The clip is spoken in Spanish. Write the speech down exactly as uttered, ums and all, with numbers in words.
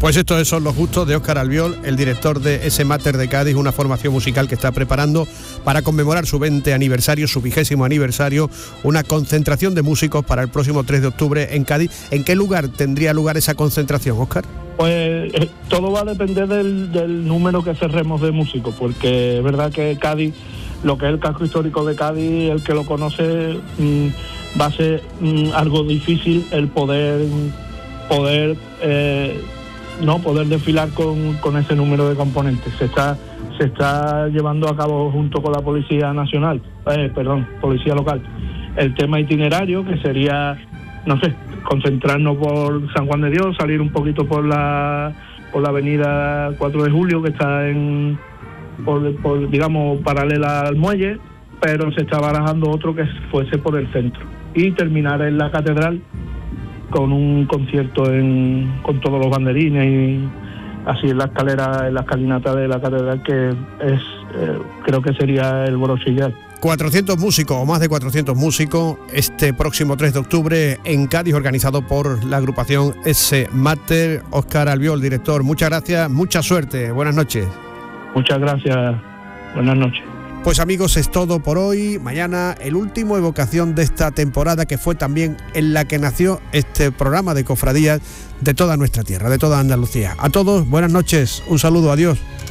Pues estos son los gustos de Óscar Albiol, el director de ese Mater de Cádiz, una formación musical que está preparando para conmemorar su veinte aniversario, su vigésimo aniversario, una concentración de músicos para el próximo tres de octubre en Cádiz. ¿En qué lugar tendría lugar esa concentración, Óscar? Pues eh, todo va a depender del, del número que cerremos de músicos, porque es verdad que Cádiz, lo que es el casco histórico de Cádiz, el que lo conoce, mmm, va a ser mmm, algo difícil el poder poder eh, no poder desfilar con, con ese número de componentes. Se está se está llevando a cabo junto con la Policía Nacional, eh, perdón, Policía Local, el tema itinerario, que sería, no sé, concentrarnos por San Juan de Dios, salir un poquito por la por la avenida cuatro de julio, que está en por, por digamos paralela al muelle, pero se está barajando otro que fuese por el centro, y terminar en la catedral con un concierto en, con todos los banderines y así en la escalera, en la escalinata de la catedral, que es eh, creo que sería el brochillar. cuatrocientos músicos o más de cuatrocientos músicos este próximo tres de octubre en Cádiz, organizado por la agrupación ese Mater. Óscar Albiol, director, muchas gracias, mucha suerte, buenas noches. Muchas gracias, buenas noches. Pues amigos, es todo por hoy. Mañana el último Evocación de esta temporada, que fue también en la que nació este programa de cofradías de toda nuestra tierra, de toda Andalucía. A todos, buenas noches, un saludo, adiós.